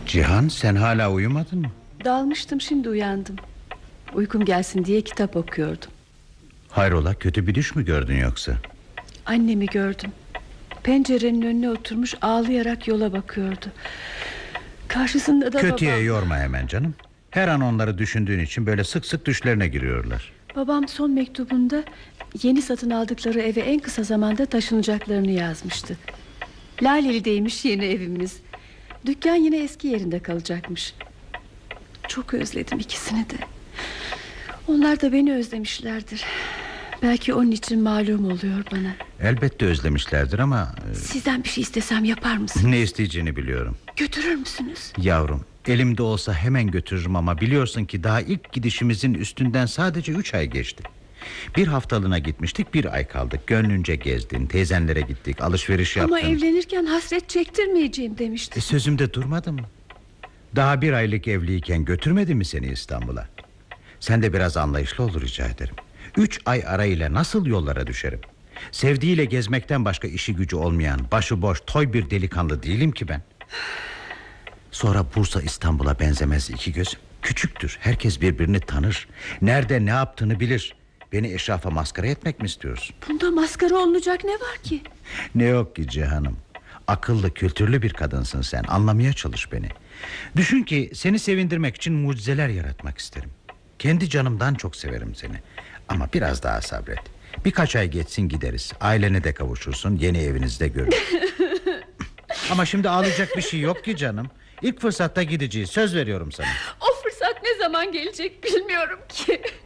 Cihan, sen hala uyumadın mı? Dalmıştım, şimdi uyandım. Uykum gelsin diye kitap okuyordum. Hayrola, kötü bir düş mü gördün yoksa? Annemi gördüm. Pencerenin önüne oturmuş ağlayarak yola bakıyordu. Karşısında da Kötüye babam. yorma hemen canım. Her an onları düşündüğün için böyle sık sık düşlerine giriyorlar. Babam son mektubunda yeni satın aldıkları eve en kısa zamanda taşınacaklarını yazmıştı. Laleli'deymiş yeni evimiz. Dükkan yine eski yerinde kalacakmış. Çok özledim ikisini de. Onlar da beni özlemişlerdir. Belki onun için malum oluyor bana. Elbette özlemişlerdir ama... Sizden bir şey istesem yapar mısınız? Ne isteyeceğini biliyorum. Götürür müsünüz? Yavrum, elimde olsa hemen götürürüm ama biliyorsun ki daha ilk gidişimizin üstünden sadece 3 ay geçti. Bir haftalığına gitmiştik, 1 ay kaldık. Gönlünce gezdin, teyzenlere gittik, alışveriş yaptın. Ama evlenirken hasret çektirmeyeceğim demiştin. Sözümde durmadı mı? Daha 1 aylık evliyken götürmedi mi seni İstanbul'a? Sen de biraz anlayışlı ol rica ederim. 3 ay arayla nasıl yollara düşerim? Sevdiğiyle gezmekten başka işi gücü olmayan, başıboş, toy bir delikanlı değilim ki ben. Sonra Bursa İstanbul'a benzemez iki gözüm. Küçüktür, herkes birbirini tanır. Nerede ne yaptığını bilir. Beni eşrafa maskara etmek mi istiyorsun? Bunda maskara olunacak ne var ki? Ne yok ki Cihan'ım. Akıllı, kültürlü bir kadınsın sen. Anlamaya çalış beni. Düşün ki seni sevindirmek için mucizeler yaratmak isterim. Kendi canımdan çok severim seni. Ama biraz daha sabret. Birkaç ay geçsin gideriz. Ailene de kavuşursun, yeni evinizde görürüz. Ama şimdi ağlayacak bir şey yok ki canım. İlk fırsatta gideceğiz, söz veriyorum sana. O fırsat ne zaman gelecek bilmiyorum ki.